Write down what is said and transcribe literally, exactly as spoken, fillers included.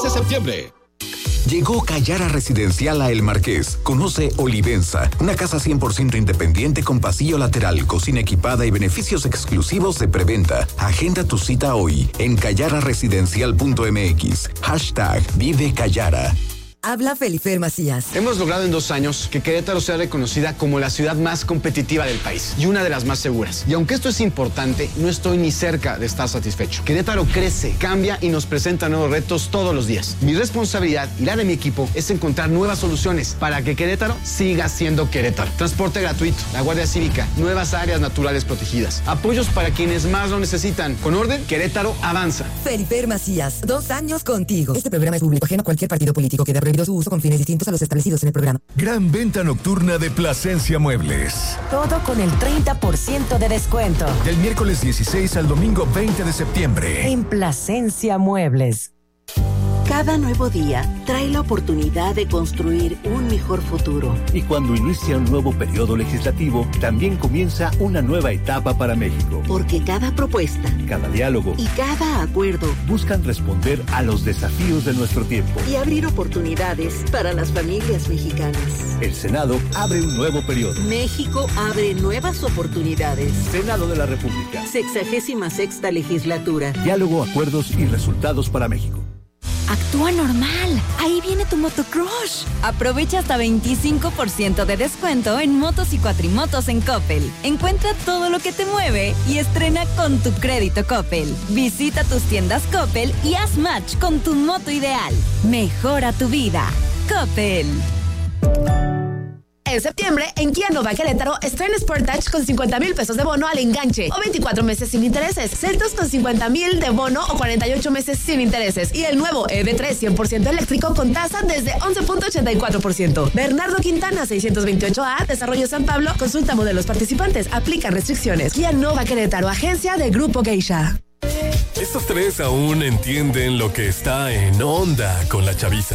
de septiembre. Llegó Callara Residencial a El Marqués. Conoce Olivenza, una casa cien por ciento independiente con pasillo lateral, cocina equipada y beneficios exclusivos de preventa. Agenda tu cita hoy en callara residencial punto m x. Hashtag Vive Callara. Habla Felifer Macías. Hemos logrado en dos años que Querétaro sea reconocida como la ciudad más competitiva del país y una de las más seguras. Y aunque esto es importante, no estoy ni cerca de estar satisfecho. Querétaro crece, cambia y nos presenta nuevos retos todos los días. Mi responsabilidad y la de mi equipo es encontrar nuevas soluciones para que Querétaro siga siendo Querétaro. Transporte gratuito, la Guardia Cívica, nuevas áreas naturales protegidas, apoyos para quienes más lo necesitan. Con orden, Querétaro avanza. Felifer Macías, dos años contigo. Este programa es público ajeno a cualquier partido político. Queda prohibido su uso con fines distintos a los establecidos en el programa. Gran venta nocturna de Plasencia Muebles. Todo con el treinta por ciento de descuento. Del miércoles dieciséis al domingo veinte de septiembre. En Plasencia Muebles. Cada nuevo día trae la oportunidad de construir un mejor futuro. Y cuando inicia un nuevo periodo legislativo, también comienza una nueva etapa para México. Porque cada propuesta, cada diálogo y cada acuerdo buscan responder a los desafíos de nuestro tiempo y abrir oportunidades para las familias mexicanas. El Senado abre un nuevo periodo. México abre nuevas oportunidades. Senado de la República. Sexagésima sexta legislatura. Diálogo, acuerdos y resultados para México. Actúa normal. Ahí viene tu motocrush. Aprovecha hasta veinticinco por ciento de descuento en motos y cuatrimotos en Coppel. Encuentra todo lo que te mueve y estrena con tu crédito Coppel. Visita tus tiendas Coppel y haz match con tu moto ideal. Mejora tu vida. Coppel. En septiembre, en Kia Nova Querétaro, estrena Sportage con cincuenta mil pesos de bono al enganche o veinticuatro meses sin intereses. Celtos con cincuenta mil de bono o cuarenta y ocho meses sin intereses. Y el nuevo E V tres cien por ciento eléctrico con tasa desde once punto ochenta y cuatro por ciento. Bernardo Quintana seiscientos veintiocho A, Desarrollo San Pablo. Consulta modelos participantes. Aplican restricciones. Kia Nova Querétaro, agencia de Grupo Geisha. Estos tres aún entienden lo que está en onda con la chaviza.